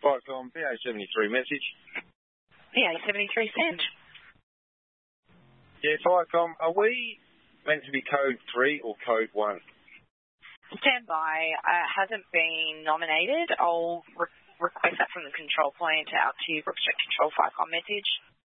Vicom, PA73 message. PA73 sent. Yeah, Vicom, are we meant to be code 3 or code 1? Stand by. Hasn't been nominated. I'll request that from the control point out to you, Brook Street Control Vicom message.